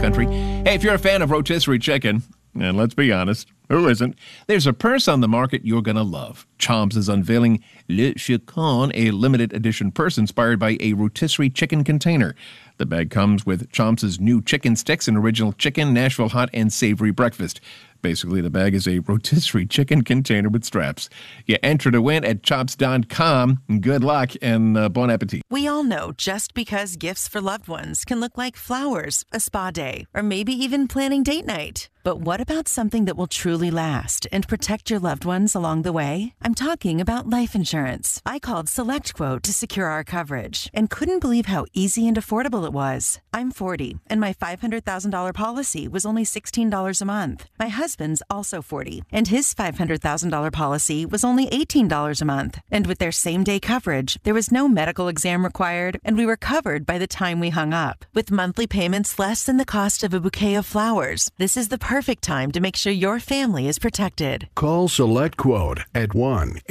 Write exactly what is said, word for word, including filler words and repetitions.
country. Hey, if you're a fan of rotisserie chicken, and let's be honest, who isn't? There's a purse on the market you're going to love. Chomps is unveiling Le Chicon, a limited edition purse inspired by a rotisserie chicken container. The bag comes with Chomps' new chicken sticks and original chicken, Nashville hot, and savory breakfast. Basically, the bag is a rotisserie chicken container with straps. You enter to win at chomps dot com. Good luck and uh, bon appetit. We all know just because gifts for loved ones can look like flowers, a spa day, or maybe even planning date night. But what about something that will truly last and protect your loved ones along the way? I'm talking about life insurance. I called SelectQuote to secure our coverage and couldn't believe how easy and affordable it was. I'm forty, and my five hundred thousand dollars policy was only sixteen dollars a month. My husband's also forty, and his five hundred thousand dollars policy was only eighteen dollars a month. And with their same-day coverage, there was no medical exam required, and we were covered by the time we hung up. With monthly payments less than the cost of a bouquet of flowers, this is the perfect time to make sure your family is protected. Call SelectQuote at one